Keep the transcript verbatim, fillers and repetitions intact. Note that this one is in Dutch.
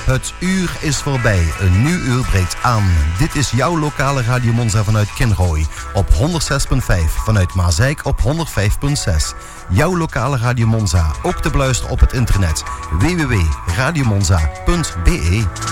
Het uur is voorbij, een nieuw uur breekt aan. Dit is jouw lokale Radio Monza vanuit Kinrooi op honderdzes komma vijf, vanuit Maasijk op honderdvijf komma zes. Jouw lokale Radio Monza, ook te beluisteren op het internet w w w punt radio monza punt b e.